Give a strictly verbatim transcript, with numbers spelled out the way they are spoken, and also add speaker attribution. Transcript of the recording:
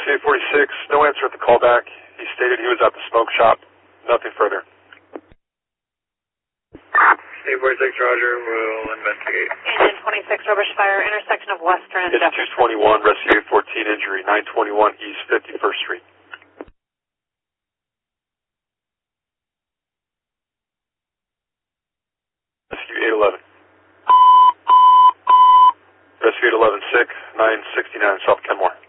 Speaker 1: Rescue eight forty-six, no answer at the callback. He stated he was at the smoke shop. Nothing further.
Speaker 2: eight forty-six, Roger, we'll investigate.
Speaker 3: Engine twenty-six, rubbish fire, intersection of Western and
Speaker 1: It's
Speaker 3: Jefferson.
Speaker 1: two twenty-one, Rescue eight fourteen, injury, nine twenty-one East fifty-first Street. Rescue eight eleven. Rescue eight eleven, sick, nine sixty-nine South Kenmore.